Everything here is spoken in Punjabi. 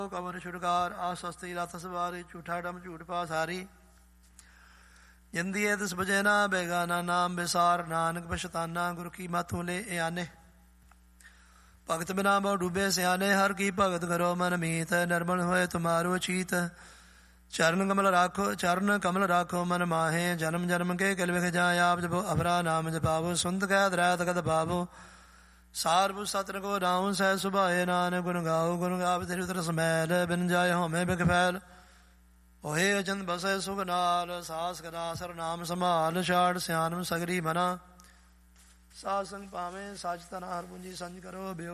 ਕਮਰ ਛੁਟਕਾਰ ਆਸਸਤੀ ਲੱਥ ਸਵਾਰੀ ਝੂਠਾ ਡਮ ਝੂਠ ਪਾਸਾਰੀ ਜਿੰਦੀ ਤਿਸ ਬਜੇ ਨਾ ਬੇਗਾਨਾ ਨਾਮ ਬਿਸਾਰ ਨਾਨਕ ਪਛਤਾਨਾ ਗੁਰ ਕੀ ਮਥੋਂ ਲੈ ਆਨੇ ਭਗਤ ਬਿਨਾ ਬਹੁ ਡੂਬੇ ਸਿਆਣੇ ਹਰ ਕੀ ਭਗਤ ਕਰੋ ਮਨ ਮੀਤ ਨਿਰਮਲ ਹੋਏ ਤੁਮਾਰੋ ਚੀਤ ਚਰਨ ਕਮਲ ਰਾਖੋ ਮਨ ਮਾਹੇ ਜਨਮ ਜਨਮ ਕੇ ਕਿਲ ਵਿਖ ਜਾਏ ਆਪ ਜਪੋ ਅਪਰਾ ਨਾਮ ਜਪਾਵੋ ਸੁੰਦ ਕਹਿ ਦਰੈਤ ਕਦ ਪਾਵੋ ਸਾਰਬੁ ਸਤਨ ਕੋ ਰਾਉ ਸਹਿ ਸੁਭਾਏ ਨਾਨਕ ਗੁਣ ਗਾਵ ਤੇਰੀ ਉਤਰ ਸਮੈਲ ਬਿਨ ਜਾਏ ਹੋਮੇ ਬਿਖ ਫੈਲ ਹੋਏ ਅਜੰਦ ਬਸੈ ਸੁਖ ਨਾਲ ਸਾਸ ਕਰਾ ਸਰ ਨਾਮ ਸੰਭਾਲ ਛਾੜ ਸਿਆਨਮ ਸਗਰੀ ਮਨਾ ਸਾਧ ਸੰਗ ਪਾਵੇਂ ਸੱਚ ਤਨ ਹਰ ਪੂੰਜੀ ਸੰਜ ਕਰੋ ਬਿਓ